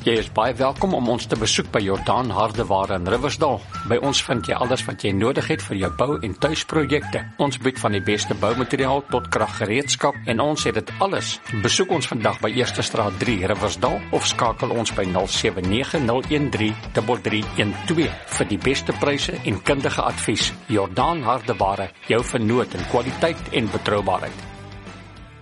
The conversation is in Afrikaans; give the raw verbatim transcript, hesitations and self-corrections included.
Jy is baie welkom om ons te besoek by Jordaan Hardeware in Riversdal. By ons vind jy alles wat jy nodig het vir jou bou- en tuisprojekte. Ons bied van die beste boumateriaal tot kraggereedskap en ons het dit alles. Besoek ons vandag by Eerste Straat drie Riversdal of skakel ons by nul sewe nege nul een drie drie drie een twee vir die beste pryse en kundige advies. Jordaan Hardeware, jou vernoot in kwaliteit en betroubaarheid.